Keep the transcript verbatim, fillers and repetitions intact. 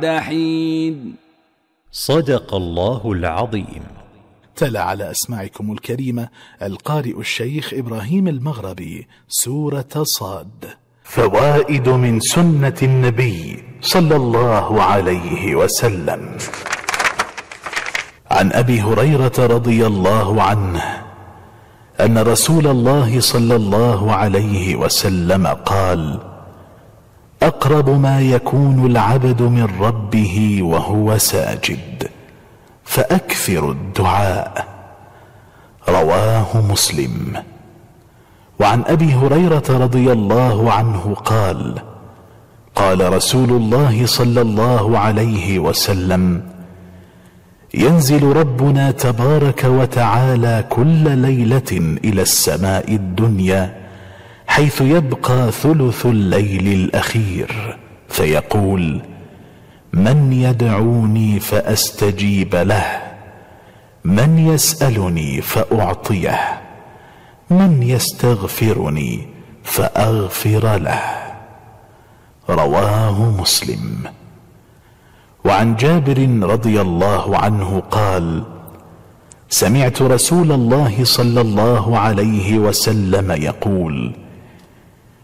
دحين. صدق الله العظيم. تلا على أسماعكم الكريمة القارئ الشيخ إبراهيم المغربي سورة صاد. فوائد من سنة النبي صلى الله عليه وسلم. عن أبي هريرة رضي الله عنه أن رسول الله صلى الله عليه وسلم قال: أقرب ما يكون العبد من ربه وهو ساجد فأكثر الدعاء. رواه مسلم. وعن أبي هريرة رضي الله عنه قال: قال رسول الله صلى الله عليه وسلم: ينزل ربنا تبارك وتعالى كل ليلة إلى السماء الدنيا حيث يبقى ثلث الليل الأخير فيقول: من يدعوني فأستجيب له، من يسألني فأعطيه، من يستغفرني فأغفر له. رواه مسلم. وعن جابر رضي الله عنه قال: سمعت رسول الله صلى الله عليه وسلم يقول: